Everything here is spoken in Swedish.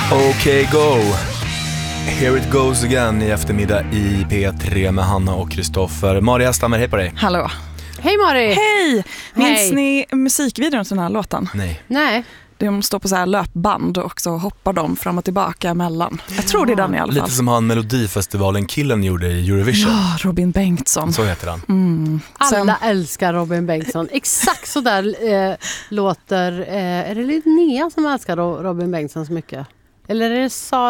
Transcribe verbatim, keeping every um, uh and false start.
Okay, go. Here it goes again i eftermiddag i P tre med Hanna och Kristoffer. Maria Stammer, hej på dig. Hallå. Hej Mari. Hej. Minns Hej. ni musikvideon till den här låten? Nej. Nej. De står på så här löpband och så hoppar de fram och tillbaka emellan. Jag tror det är den i alla fall. Lite som han Melodifestivalen-killen gjorde i Eurovision. Ja, Robin Bengtsson. Så heter han. Mm. Alla Sen, älskar Robin Bengtsson. Exakt så där eh, låter... Eh, är det Linnea som älskar Ro- Robin Bengtsson så mycket? Eller är det Sara?